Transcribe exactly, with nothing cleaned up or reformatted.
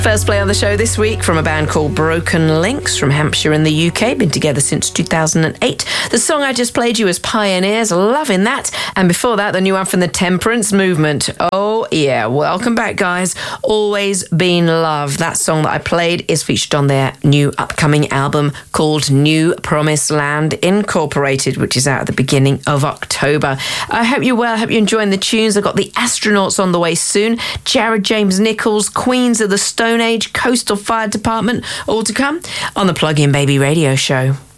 First play on the show this week from a band called Broken Links from Hampshire in the U K. Been together since two thousand eight. The song I just played you was Pioneers. Loving that. And before that, the new one from the Temperance Movement. Oh, yeah. Welcome back, guys. Always Been Love. That song that I played is featured on their new upcoming album called New Promised Land Incorporated, which is out at the beginning of October. I hope you're well. I hope you're enjoying the tunes. I've got the Astronauts on the way soon. Jared James Nichols, Queens of the Stone Age, Coastal Fire Department, all to come on the Plug In Baby Radio Show.